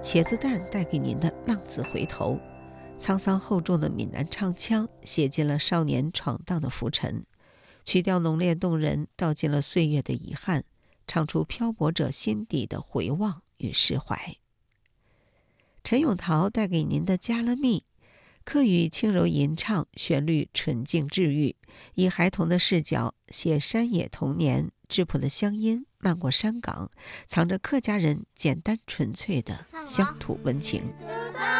茄子蛋带给您的浪子回头，沧桑厚重的闽南唱腔写进了少年闯荡的浮沉，曲调浓烈动人，道尽了岁月的遗憾，唱出漂泊者心底的回望与释怀。陈永桃带给您的加了蜜，客语轻柔吟唱，旋律纯净治愈，以孩童的视角写山野童年，质朴的乡音漫过山岗，藏着客家人简单纯粹的乡土温情。